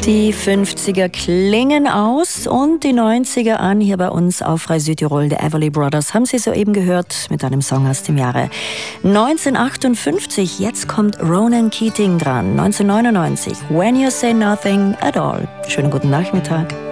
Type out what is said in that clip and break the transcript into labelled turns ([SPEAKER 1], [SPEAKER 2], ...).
[SPEAKER 1] Die 50er klingen aus und die 90er an. Hier bei uns auf Frei Südtirol. Der Everly Brothers haben Sie soeben gehört mit einem Song aus dem Jahre 1958. Jetzt kommt Ronan Keating dran. 1999. When You Say Nothing at All. Schönen guten Nachmittag.